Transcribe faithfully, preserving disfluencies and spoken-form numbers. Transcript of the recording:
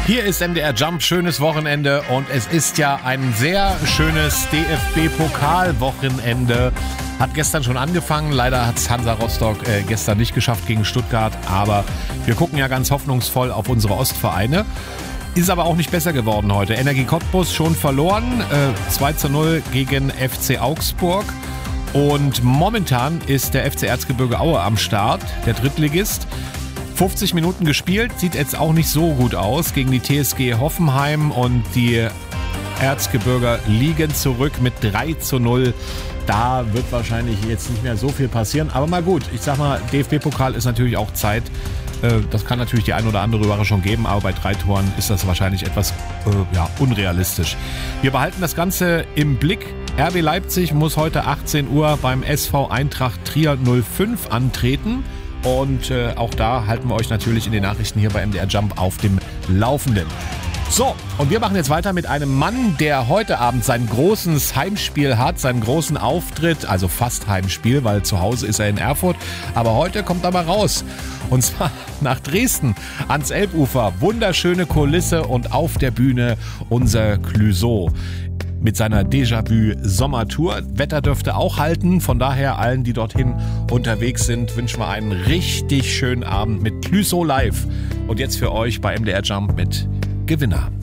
Hier ist M D R Jump, schönes Wochenende und es ist ja ein sehr schönes D F B-Pokalwochenende. Hat gestern schon angefangen, leider hat es Hansa Rostock äh, gestern nicht geschafft gegen Stuttgart, aber wir gucken ja ganz hoffnungsvoll auf unsere Ostvereine. Ist aber auch nicht besser geworden heute. Energie Cottbus schon verloren, äh, zwei zu null gegen F C Augsburg. Und momentan ist der F C Erzgebirge Aue am Start, der Drittligist. fünfzig Minuten gespielt, sieht jetzt auch nicht so gut aus gegen die T S G Hoffenheim und die Erzgebirger liegen zurück mit drei zu null. Da wird wahrscheinlich jetzt nicht mehr so viel passieren, aber mal gut. Ich sag mal, D F B-Pokal ist natürlich auch Zeit. Das kann natürlich die ein oder andere Überraschung geben, aber bei drei Toren ist das wahrscheinlich etwas äh, ja, unrealistisch. Wir behalten das Ganze im Blick. R B Leipzig muss heute achtzehn Uhr beim S V Eintracht Trier null fünf antreten. Und äh, auch da halten wir euch natürlich in den Nachrichten hier bei M D R Jump auf dem Laufenden. So, und wir machen jetzt weiter mit einem Mann, der heute Abend sein großes Heimspiel hat, seinen großen Auftritt, also fast Heimspiel, weil zu Hause ist er in Erfurt. Aber heute kommt er mal raus. Und zwar nach Dresden, ans Elbufer. Wunderschöne Kulisse und auf der Bühne unser Clouseau mit seiner Déjà-vu-Sommertour. Wetter dürfte auch halten, von daher allen, die dorthin unterwegs sind, wünschen wir einen richtig schönen Abend mit Clouseau live. Und jetzt für euch bei M D R Jump mit Gewinner.